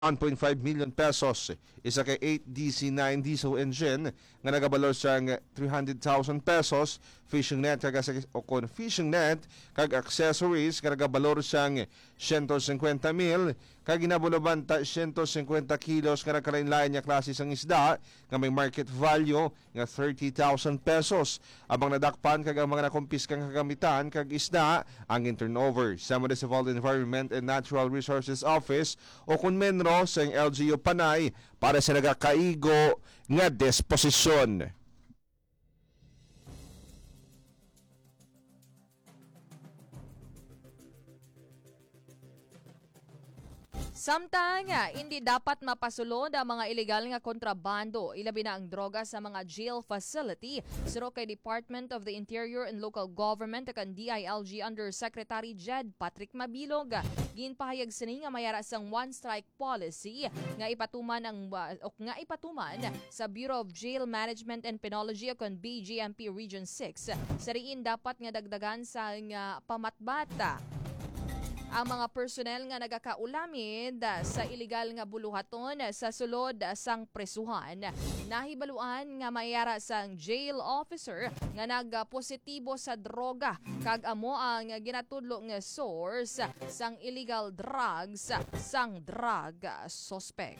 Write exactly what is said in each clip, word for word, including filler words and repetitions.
one point five million pesos. Isa kay eight D C nine diesel engine nga nagabalor siyang three hundred thousand pesos. Fishing net kag o kon fishing net kag accessories nga nagabalor siyang one hundred fifty mil kag ginabuloban ta one hundred fifty kilos nga nagkalain-lain nga klase sang isda nga may market value nga thirty thousand pesos. Abang nadakpan kag ang mga nakumpiskang kagamitan kag isda ang turnover sa Municipal Environment and Natural Resources Office o kun menro sa L G U Panay para sa nagakaigo nga disposisyon. Samtang hindi dapat mapasulod ang mga ilegal nga kontrabando, ilabi na ang droga sa mga jail facility. Suro kay Department of the Interior and Local Government akan D I L G Undersecretary Jed Patrick Mabilog. Ginpahayag sini nga mayara sang one strike policy nga ipatuman ang o nga ipatuman sa Bureau of Jail Management and Penology akan B J M P Region six. Sariin dapat nga dagdagan sa nga pamatbata ang mga personnel nga nagakaulamid sa ilegal nga buluhaton sa sulod sang presuhan. Nahibaluan nga mayara sang jail officer nga nagpositibo sa droga kag amo ang ginatudlo nga source sang illegal drugs sang drug suspect.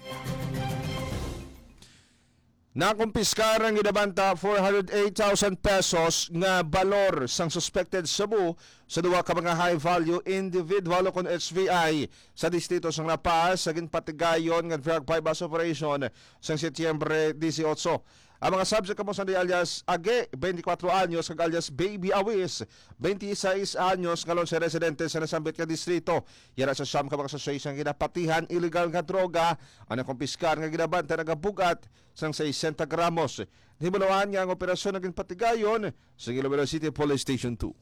Nakumpiskarang gidabanta four hundred eight thousand pesos nga balor sang suspected sabu sa duwa ka mga high value individual o kon H V I sa distrito sang La Paz sa ginpatigayon nga drug bypass operation sang Setyembre eighteen. Ang mga subject kamo sa alias Age, twenty-four anyos, kag alias Baby Awis, twenty-six anyos, ngalon sa residente sa nasambit ka distrito. Yara sa siyam ka mga association ginapatihan illegal nga droga, ang nakumpiskar nga ginabanta nagabugat sang sixty gramos. Hibuluhan nga ang operasyon naging patigayon sa Iloilo City Police Station two.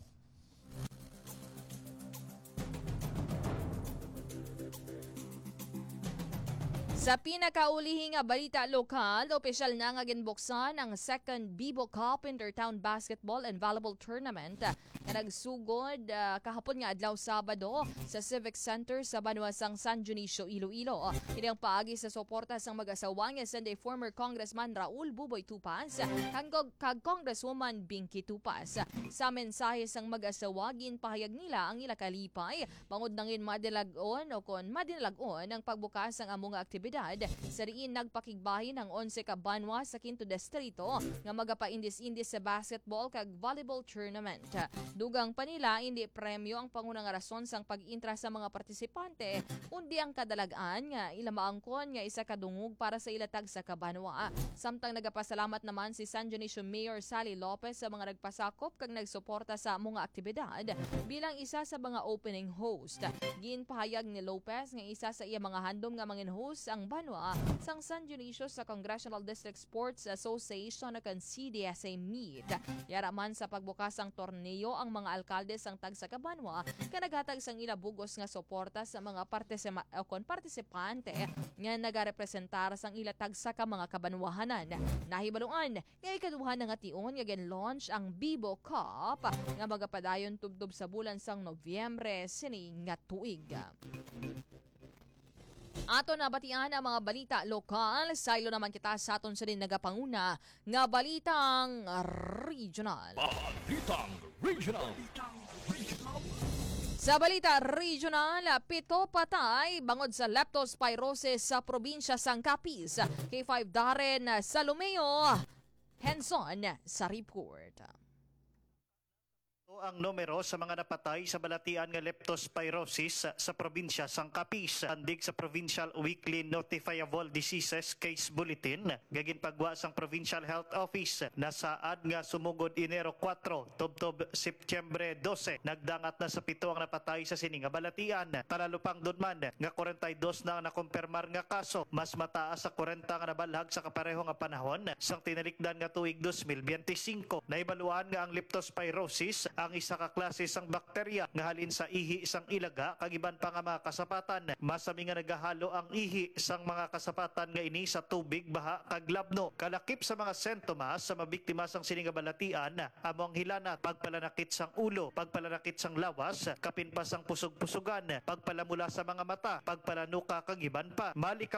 Sa pinakaulihing nga balita lokal, opisyal na nga ginbuksan ang second Bibo Cup Intertown Basketball and Volleyball Tournament na nagsugod uh, kahapon nga adlaw Sabado sa Civic Center sa Banuasang San Dionisio, Iloilo. Kini ang paagi sa suporta sang mag-asawa nga Sunday former Congressman Raul Buboy Tupas kag kag Congresswoman Binky Tupas. Sa mensahe sang mag-asawa ginpahayag nila ang ila kalipay bangod nangin madilag-on o kon madinalag-on ang pagbukas ang among aktibidad. Sa riin nagpakigbahin ang eleven ka banwa sa Quinto Distrito nga magapa-indis-indis sa basketball kag volleyball tournament. Dugang pa nila hindi premyo ang pangunang rason sang pag-intra sa mga partisipante undi ang kadalagaan nga ilamaangkon nga isa kadungog para sa ilatag sa kabanwa. Samtang nagapasalamat naman si San Dionisio Mayor Sally Lopez sa mga nagpasakop kag nagsuporta sa mga aktibidad bilang isa sa mga opening host. Ginpahayag ni Lopez nga isa sa iya mga handom nga mangin host ang banwa sang San Dionisio sa Congressional District Sports Association akan C D S A Meet. Yara man sa pagbukas ang torneo ang mga alkalde sang tag sa Kabanwa nga naghatag sang ilabugos nga suporta sa mga partisima, o kon partisipante nga nagarepresentar sang ilatag sa ka mga kabanwahanan. Nahibaluan nga ikaduha na nga tion nga gin-launch ang Bibo Cup nga magapadayon tubtob sa bulan sang Nobyembre sini nga tuig. Ato na batian ang mga balita lokal, saylo naman kita sa aton sa din nagapanguna nga balitang regional. Balitang regional. Sa balita regional, pito patay bangod sa leptospirosis sa probinsya sang Capiz. K five Darren Salomeo Henson sa report. Ang numero sa mga napatay sa balatian nga leptospirosis sa, sa probinsya sang Capiz. Andig sa Provincial Weekly Notifiable Diseases Case Bulletin, gagin pagwa sang Provincial Health Office na saad nga sumugod Enero four tubtob Setyembre twelve. Nagdangat na sa pito ang napatay sa sini nga balatian. Talalupang dunman nga forty-two na ang nakumpirmar nga kaso, mas mataas sa forty nga nabalhag sa kapareho nga panahon sang tinalikdan nga tuig twenty twenty-five. Naibaluan nga ang leptospirosis ang ang isa ka klase sang bakterya nga halin sa ihi sang ilaga kagiban pa nga mga kasapatan. Masami nga nagahalo ang ihi sang mga kasapatan nga ini sa tubig, baha kag labno. Kalakip sa mga sentomas sa mabiktima sang sining nga balatian amo ang hilana, pagpalanakit sang ulo, pagpalanakit sang lawas, kapin pa sang pusog-pusugan, pagpalamula sa mga mata, pagpalanuka kagiban pa. Malika